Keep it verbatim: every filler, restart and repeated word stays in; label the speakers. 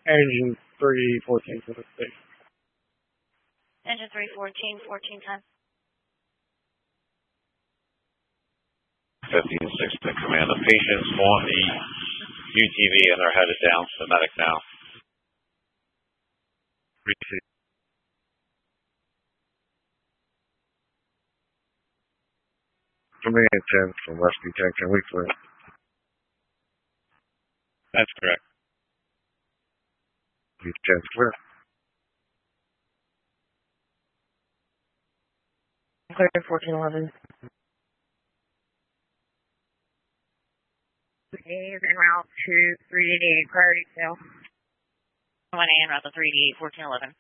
Speaker 1: Engine three fourteen for the station.
Speaker 2: Engine three fourteen, fourteen time.
Speaker 3: fifteen six to command. The patients want the U T V and they're headed down to the medic now.
Speaker 1: Receive. Command ten from Rescue ten, can we clear?
Speaker 3: That's correct.
Speaker 1: U ten's clear.
Speaker 2: Clear fourteen eleven. Is en route to three eighty-eight, priority sale. one A en route to three eighty-eight, fourteen eleven.